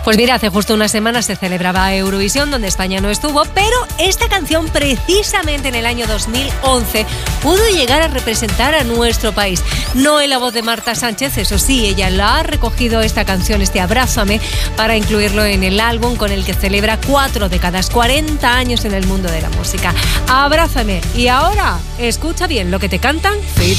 Pues mira, hace justo una semana se celebraba Eurovisión, donde España no estuvo, pero esta canción precisamente en el año 2011 pudo llegar a representar a nuestro país. No en la voz de Marta Sánchez, eso sí, ella la ha recogido esta canción, este Abrázame, para incluirlo en el álbum con el que celebra 4 décadas, 40 años en el mundo de la música. Abrázame. Y ahora, escucha bien lo que te cantan Feid